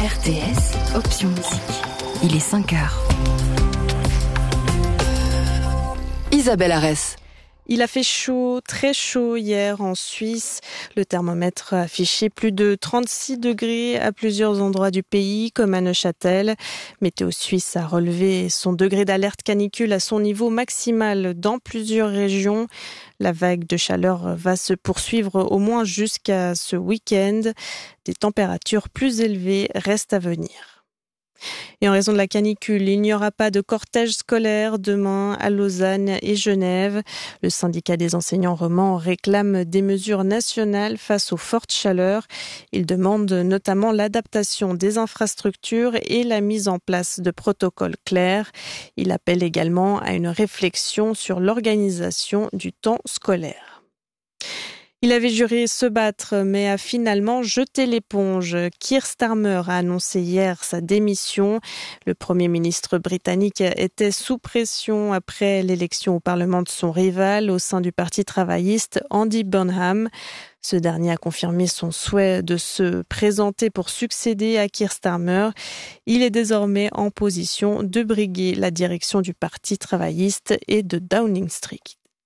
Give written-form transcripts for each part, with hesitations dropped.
RTS, option musique. Il est 5h. Isabelle Arès. Il a fait chaud, très chaud hier en Suisse. Le thermomètre a affiché plus de 36 degrés à plusieurs endroits du pays, comme à Neuchâtel. Météo Suisse a relevé son degré d'alerte canicule à son niveau maximal dans plusieurs régions. La vague de chaleur va se poursuivre au moins jusqu'à ce week-end. Des températures plus élevées restent à venir. Et en raison de la canicule, il n'y aura pas de cortège scolaire demain à Lausanne et Genève. Le syndicat des enseignants romans réclame des mesures nationales face aux fortes chaleurs. Il demande notamment l'adaptation des infrastructures et la mise en place de protocoles clairs. Il appelle également à une réflexion sur l'organisation du temps scolaire. Il avait juré se battre, mais a finalement jeté l'éponge. Keir Starmer a annoncé hier sa démission. Le Premier ministre britannique était sous pression après l'élection au Parlement de son rival au sein du Parti travailliste, Andy Burnham. Ce dernier a confirmé son souhait de se présenter pour succéder à Keir Starmer. Il est désormais en position de briguer la direction du Parti travailliste et de Downing Street.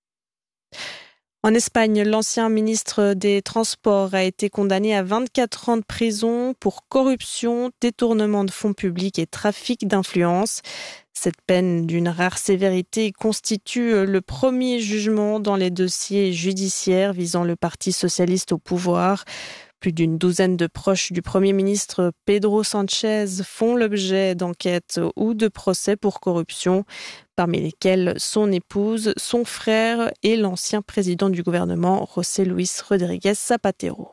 En Espagne, l'ancien ministre des Transports a été condamné à 24 ans de prison pour corruption, détournement de fonds publics et trafic d'influence. Cette peine d'une rare sévérité constitue le premier jugement dans les dossiers judiciaires visant le Parti socialiste au pouvoir. Plus d'une douzaine de proches du Premier ministre Pedro Sánchez font l'objet d'enquêtes ou de procès pour corruption, parmi lesquels son épouse, son frère et l'ancien président du gouvernement, José Luis Rodríguez Zapatero.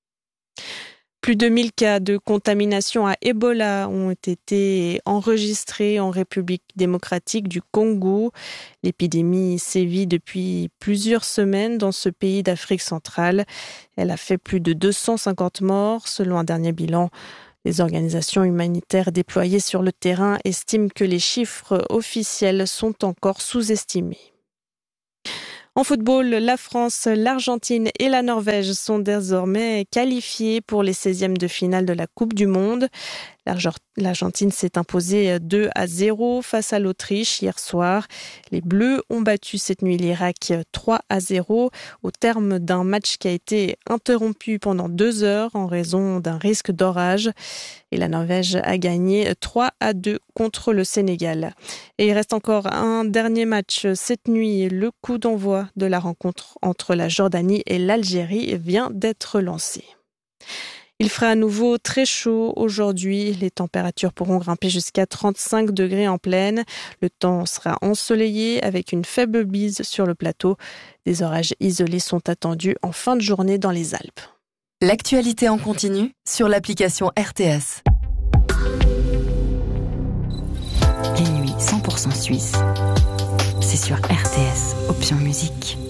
Plus de 1000 cas de contamination à Ebola ont été enregistrés en République démocratique du Congo. L'épidémie sévit depuis plusieurs semaines dans ce pays d'Afrique centrale. Elle a fait plus de 250 morts selon un dernier bilan. Les organisations humanitaires déployées sur le terrain estiment que les chiffres officiels sont encore sous-estimés. En football, la France, l'Argentine et la Norvège sont désormais qualifiées pour les 16e de finale de la Coupe du Monde. L'Argentine s'est imposée 2-0 face à l'Autriche hier soir. Les Bleus ont battu cette nuit l'Irak 3-0 au terme d'un match qui a été interrompu pendant 2 heures en raison d'un risque d'orage. Et la Norvège a gagné 3-2 contre le Sénégal. Et il reste encore un dernier match cette nuit. Le coup d'envoi de la rencontre entre la Jordanie et l'Algérie vient d'être lancé. Il fera à nouveau très chaud aujourd'hui. Les températures pourront grimper jusqu'à 35 degrés en plaine. Le temps sera ensoleillé avec une faible bise sur le plateau. Des orages isolés sont attendus en fin de journée dans les Alpes. L'actualité en continu sur l'application RTS. Les nuits 100% suisses. C'est sur RTS, option musique.